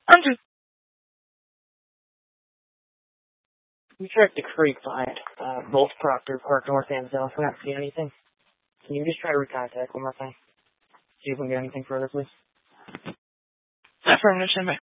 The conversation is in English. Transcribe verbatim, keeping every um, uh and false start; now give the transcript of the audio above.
I'm just... We checked the creek behind uh, both Proctor Park North and South. We haven't seen anything. Can you just try to recontact one more thing? See if we can get anything further, please? Affirmative, stand by.